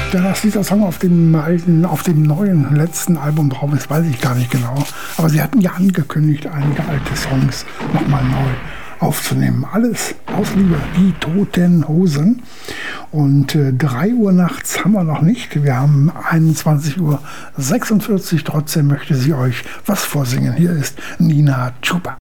Ja, dass dieser Song auf dem neuen, letzten Album drauf ist, weiß ich gar nicht genau. Aber sie hatten ja angekündigt, einige alte Songs nochmal neu aufzunehmen. Alles aus Liebe, die Toten Hosen. Und 3 Uhr nachts haben wir noch nicht. Wir haben 21:46 Uhr. Trotzdem möchte sie euch was vorsingen. Hier ist Nina Chuba.